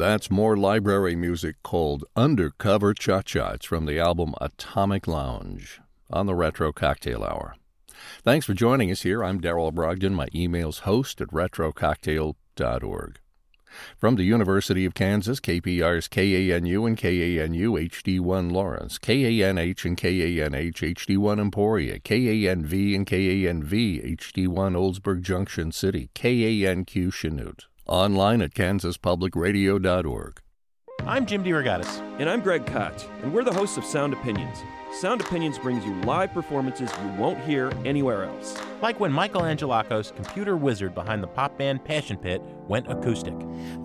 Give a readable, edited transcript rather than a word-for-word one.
That's more library music called Undercover Cha-Cha. It's from the album Atomic Lounge on the Retro Cocktail Hour. Thanks for joining us here. I'm Darrell Brogdon. My email's host at retrococktail.org. From the University of Kansas, KPR's KANU and KANU HD1 Lawrence, KANH and KANH HD1 Emporia, KANV and KANV HD1 Oldsburg Junction City, KANQ Chanute. Online at kansaspublicradio.org. I'm Jim DeRogatis. And I'm Greg Koch, and we're the hosts of Sound Opinions. Sound Opinions brings you live performances you won't hear anywhere else. Like when Michael Angelakos, computer wizard behind the pop band Passion Pit, went acoustic.